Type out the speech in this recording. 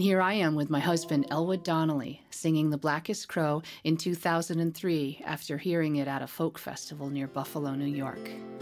here I am with my husband, Elwood Donnelly, singing The Blackest Crow in 2003 after hearing it at a folk festival near Buffalo, New York.